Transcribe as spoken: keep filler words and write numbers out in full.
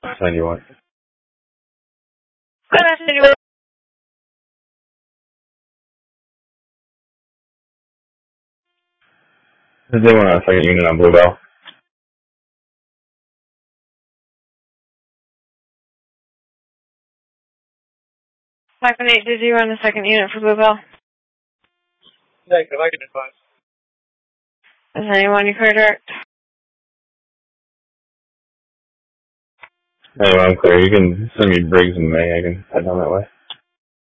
Sign you want. Good afternoon. Does anyone want a second unit on Bluebell? five one eight, did you run the second unit for Bluebell? Negative, I can advise. Is anyone you could direct? Anyway, I'm clear. You can send me Briggs and May. I can head down that way.